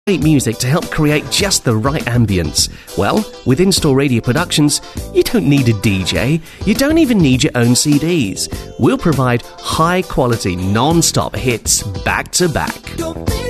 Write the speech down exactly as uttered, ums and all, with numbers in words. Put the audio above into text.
music to help create just the right ambience? Well, with In-Store Radio Productions, you don't need a D J, you don't even need your own C Ds. We'll provide high-quality, non-stop hits back to back.